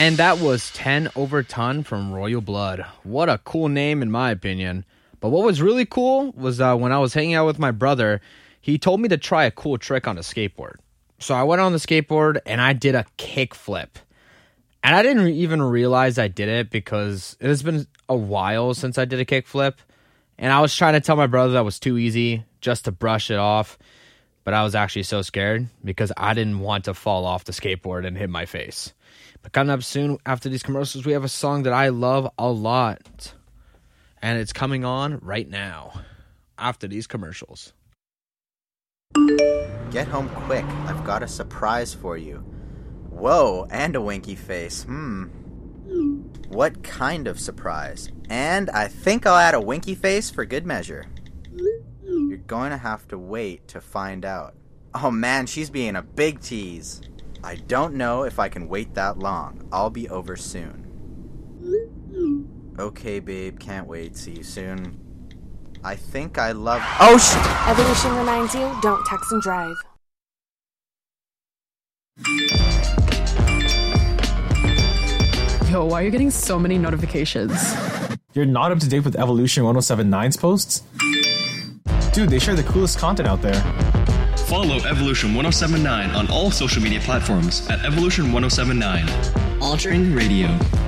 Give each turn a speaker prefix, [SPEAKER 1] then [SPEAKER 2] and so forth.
[SPEAKER 1] And that was 10 over ton from Royal Blood. What a cool name in my opinion. But what was really cool was when I was hanging out with my brother, he told me to try a cool trick on a skateboard. So I went on the skateboard and I did a kickflip. And I didn't even realize I did it because it has been a while since I did a kickflip. And I was trying to tell my brother that was too easy just to brush it off. But I was actually so scared because I didn't want to fall off the skateboard and hit my face. But coming up soon after these commercials, we have a song that I love a lot. And it's coming on right now after these commercials.
[SPEAKER 2] Get home quick. I've got a surprise for you. Whoa, and a winky face. What kind of surprise? And I think I'll add a winky face for good measure. You're going to have to wait to find out. Oh man, she's being a big tease. I don't know if I can wait that long. I'll be over soon. Okay, babe, can't wait. See you soon. I think I love... Oh,
[SPEAKER 3] Evolution reminds you, don't text and drive.
[SPEAKER 4] Yo, why are you getting so many notifications?
[SPEAKER 5] You're not up to date with Evolution 1079's posts? Dude, they share the coolest content out there.
[SPEAKER 6] Follow Evolution 1079 on all social media platforms at Evolution 1079. Altering Radio.